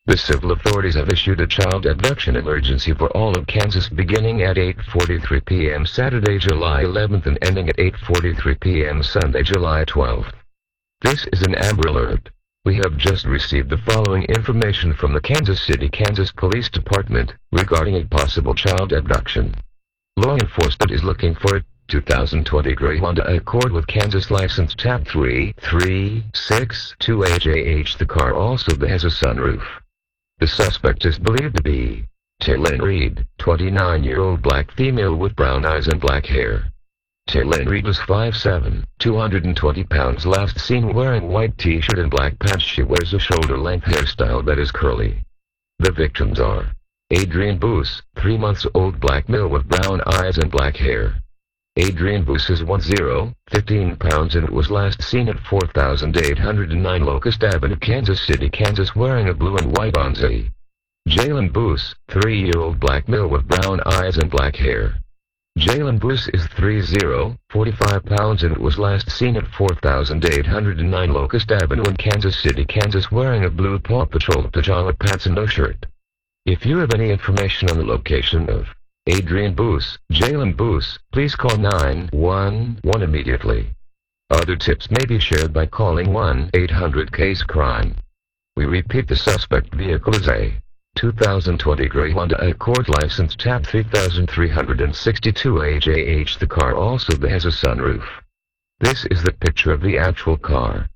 The civil authorities have issued a child abduction emergency for all of Kansas beginning at 8:43 p.m. Saturday, July 11th and ending at 8:43 p.m. Sunday, July 12th. This is an Amber Alert. We have just received the following information from the Kansas City, Kansas Police Department regarding a possible child abduction. Law enforcement is looking for a 2020 gray Honda Accord with Kansas license tab 3362AJH. The car also has a sunroof. The suspect is believed to be Taylin Reed, 29-year-old black female with brown eyes and black hair. Taylin Reed was 5'7", 220 pounds, last seen wearing white t-shirt and black pants. She wears a shoulder-length hairstyle that is curly. The victims are Adrian Boos, 3 months old, black male with brown eyes and black hair. Adrian Boos is 15 pounds and was last seen at 4809 Locust Avenue, Kansas City, Kansas, wearing a blue and white onesie. Jalen Boos, 3-year-old black male with brown eyes and black hair. Jalen Boos is 45 pounds and was last seen at 4809 Locust Avenue in Kansas City, Kansas, wearing a blue Paw Patrol pajama pants and no shirt. If you have any information on the location of Adrian Boos, Jalen Boos, please call 911 immediately. Other tips may be shared by calling 1-800-CASE-CRIME. We repeat, the suspect vehicle is a 2020 gray Honda Accord, license tab 3362AJH. The car also has a sunroof. This is the picture of the actual car.